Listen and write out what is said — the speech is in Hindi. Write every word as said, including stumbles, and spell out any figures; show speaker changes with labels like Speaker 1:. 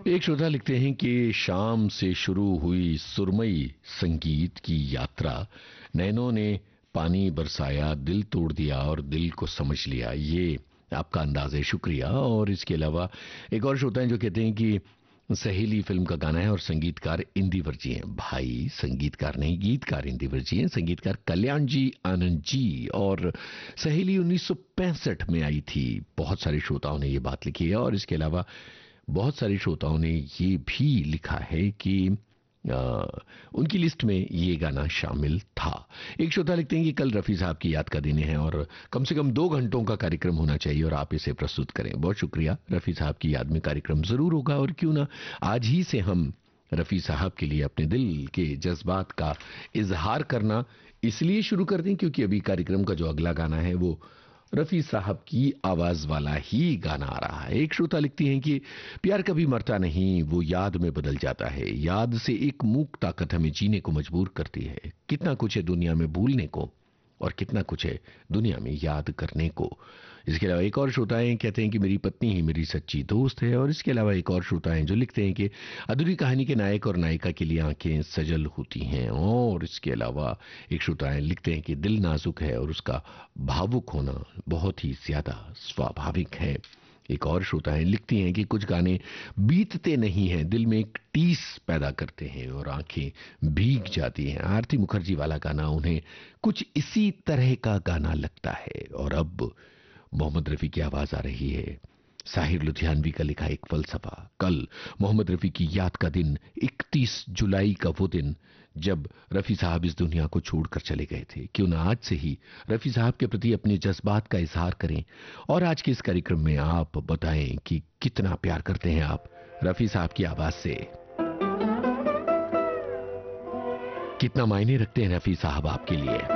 Speaker 1: एक श्रोता लिखते हैं कि शाम से शुरू हुई सुरमई संगीत की यात्रा नैनों ने पानी बरसाया, दिल तोड़ दिया और दिल को समझ लिया। ये आपका अंदाज है, शुक्रिया। और इसके अलावा एक और श्रोता हैं जो कहते हैं कि सहेली फिल्म का गाना है और संगीतकार इंदिवर जी हैं। भाई संगीतकार नहीं, गीतकार इंदिवर जी हैं। संगीतकार कल्याण जी आनंद जी। और सहेली उन्नीस सौ पैंसठ में आई थी। बहुत सारे श्रोताओं ने ये बात लिखी है। और इसके अलावा बहुत सारे श्रोताओं ने ये भी लिखा है कि आ, उनकी लिस्ट में ये गाना शामिल था। एक श्रोता लिखते हैं कि कल रफी साहब की याद का दिन है और कम से कम दो घंटों का कार्यक्रम होना चाहिए और आप इसे प्रस्तुत करें। बहुत शुक्रिया। रफी साहब की याद में कार्यक्रम जरूर होगा और क्यों ना आज ही से हम रफी साहब के लिए अपने दिल के जज्बात का इजहार करना इसलिए शुरू कर दें क्योंकि अभी कार्यक्रम का जो अगला गाना है वो रफी साहब की आवाज वाला ही गाना आ रहा है। एक श्रोता लिखती हैं कि प्यार कभी मरता नहीं, वो याद में बदल जाता है। याद से एक मूक ताकत हमें जीने को मजबूर करती है। कितना कुछ है दुनिया में भूलने को और कितना कुछ है दुनिया में याद करने को। इसके अलावा एक और श्रोता हैं कहते हैं कि मेरी पत्नी ही मेरी सच्ची दोस्त है। और इसके अलावा एक और श्रोता हैं जो लिखते हैं कि अधूरी कहानी के नायक और नायिका के लिए आंखें सजल होती हैं। और इसके अलावा एक श्रोता हैं लिखते हैं कि दिल नाजुक है और उसका भावुक होना बहुत ही ज्यादा स्वाभाविक है। एक और श्रोता हैं लिखती हैं कि कुछ गाने बीतते नहीं हैं, दिल में एक टीस पैदा करते हैं और आंखें भीग जाती हैं। आरती मुखर्जी वाला गाना उन्हें कुछ इसी तरह का गाना लगता है। और अब मोहम्मद रफी की आवाज आ रही है। साहिर लुधियानवी का लिखा एक फलसफा। कल मोहम्मद रफी की याद का दिन, इकतीस जुलाई का वो दिन जब रफी साहब इस दुनिया को छोड़कर चले गए थे। क्यों ना आज से ही रफी साहब के प्रति अपने जज्बात का इजहार करें और आज के इस कार्यक्रम में आप बताएं कि कितना प्यार करते हैं आप रफी साहब की आवाज से, कितना मायने रखते हैं रफी साहब आपके लिए।